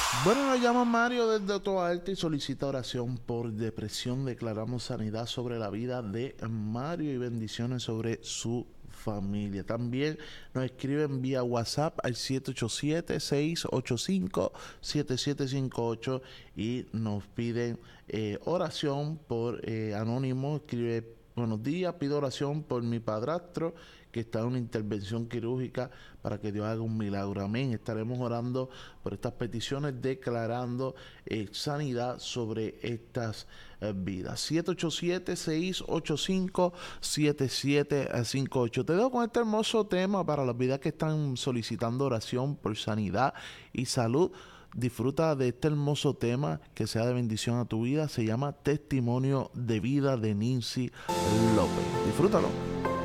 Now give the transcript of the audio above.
Bueno, nos llama Mario desde Toa Alta y solicita oración por depresión. Declaramos sanidad sobre la vida de Mario y bendiciones sobre su familia. También nos escriben vía WhatsApp al 787-685-7758 y nos piden oración por Anónimo. Escribe: buenos días, pido oración por mi padrastro que está en una intervención quirúrgica para que Dios haga un milagro. Amén. Estaremos orando por estas peticiones, declarando sanidad sobre estas vidas. 787-685-7758. Te dejo con este hermoso tema para las vidas que están solicitando oración por sanidad y salud. Disfruta de este hermoso tema que sea de bendición a tu vida. Se llama Testimonio de Vida de Nincy López. Disfrútalo.